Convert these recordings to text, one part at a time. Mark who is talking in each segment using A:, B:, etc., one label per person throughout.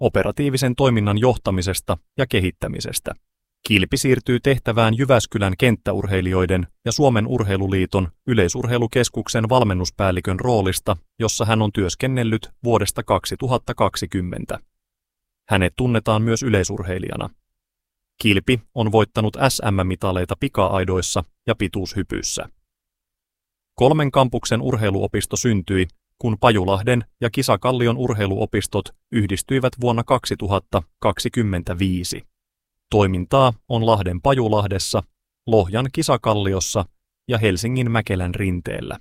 A: operatiivisen toiminnan johtamisesta ja kehittämisestä. Kilpi siirtyy tehtävään Jyväskylän kenttäurheilijoiden ja Suomen Urheiluliiton yleisurheilukeskuksen valmennuspäällikön roolista, jossa hän on työskennellyt vuodesta 2020. Hänet tunnetaan myös yleisurheilijana. Kilpi on voittanut SM-mitaleita pika-aidoissa ja pituushypyssä. 3 kampuksen urheiluopisto syntyi, kun Pajulahden ja Kisakallion urheiluopistot yhdistyivät vuonna 2025. Toimintaa on Lahden Pajulahdessa, Lohjan Kisakalliossa ja Helsingin Mäkelän rinteellä.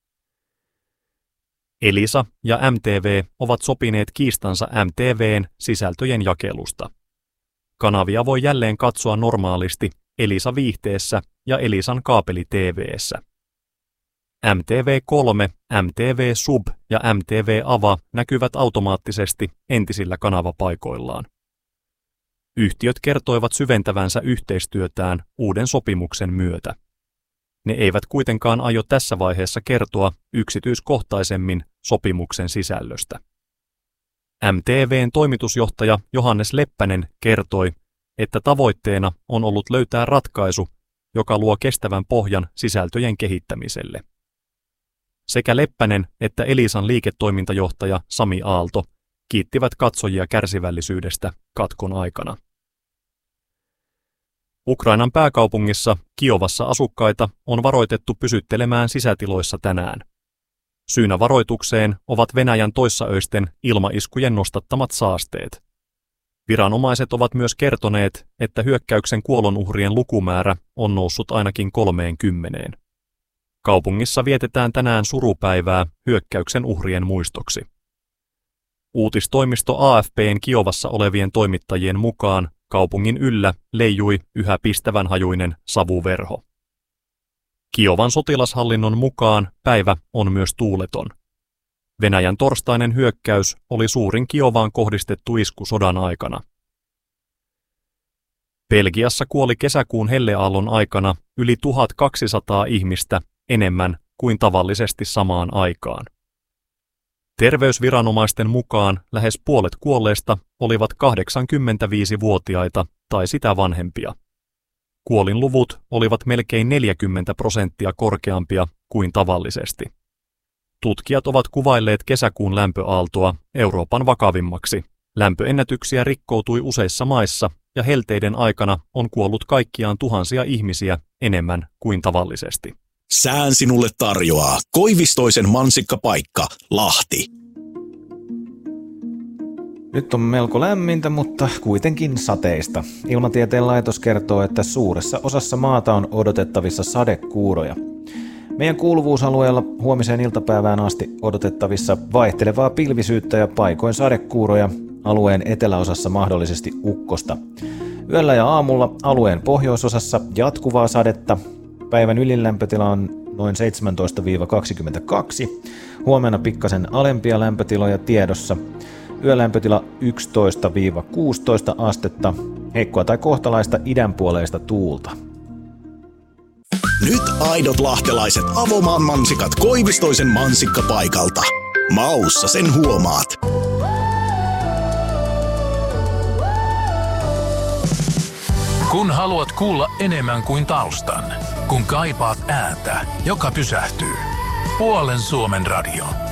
A: Elisa ja MTV ovat sopineet kiistansa MTV:n sisältöjen jakelusta. Kanavia voi jälleen katsoa normaalisti Elisa-viihteessä ja Elisan kaapeli-TV:ssä. MTV3, MTV Sub ja MTV Ava näkyvät automaattisesti entisillä kanavapaikoillaan. Yhtiöt kertoivat syventävänsä yhteistyötään uuden sopimuksen myötä. Ne eivät kuitenkaan aio tässä vaiheessa kertoa yksityiskohtaisemmin sopimuksen sisällöstä. MTV:n toimitusjohtaja Johannes Leppänen kertoi, että tavoitteena on ollut löytää ratkaisu, joka luo kestävän pohjan sisältöjen kehittämiselle. Sekä Leppänen että Elisan liiketoimintajohtaja Sami Aalto kiittivät katsojia kärsivällisyydestä katkon aikana. Ukrainan pääkaupungissa Kiovassa asukkaita on varoitettu pysyttelemään sisätiloissa tänään. Syynä varoitukseen ovat Venäjän toissaöisten ilmaiskujen nostattamat saasteet. Viranomaiset ovat myös kertoneet, että hyökkäyksen kuolonuhrien lukumäärä on noussut ainakin 30. Kaupungissa vietetään tänään surupäivää hyökkäyksen uhrien muistoksi. Uutistoimisto AFP:n Kiovassa olevien toimittajien mukaan kaupungin yllä leijui yhä pistävänhajuinen savuverho. Kiovan sotilashallinnon mukaan päivä on myös tuuleton. Venäjän torstainen hyökkäys oli suurin Kiovaan kohdistettu isku sodan aikana. Belgiassa kuoli kesäkuun helleaallon aikana yli 1200 ihmistä enemmän kuin tavallisesti samaan aikaan. Terveysviranomaisten mukaan lähes puolet kuolleista olivat 85-vuotiaita tai sitä vanhempia. Kuolinluvut olivat melkein 40% korkeampia kuin tavallisesti. Tutkijat ovat kuvailleet kesäkuun lämpöaaltoa Euroopan vakavimmaksi. Lämpöennätyksiä rikkoutui useissa maissa ja helteiden aikana on kuollut kaikkiaan tuhansia ihmisiä enemmän kuin tavallisesti.
B: Sään sinulle tarjoaa Koivistoisen mansikkapaikka, Lahti.
C: Nyt on melko lämmintä, mutta kuitenkin sateista. Ilmatieteen laitos kertoo, että suuressa osassa maata on odotettavissa sadekuuroja. Meidän kuuluvuusalueella huomiseen iltapäivään asti odotettavissa vaihtelevaa pilvisyyttä ja paikoin sadekuuroja, alueen eteläosassa mahdollisesti ukkosta. Yöllä ja aamulla alueen pohjoisosassa jatkuvaa sadetta. Päivän ylinlämpötila on noin 17-22. Huomenna pikkasen alempia lämpötiloja tiedossa. Yölämpötila 11-16 astetta. Heikkoa tai kohtalaista idänpuoleista tuulta.
B: Nyt aidot lahtelaiset Avomaan mansikat Koivistoisen mansikkapaikalta. Maussa sen huomaat.
D: Kun haluat kuulla enemmän kuin taustan, kun kaipaat ääntä, joka pysähtyy. Puolen Suomen radio.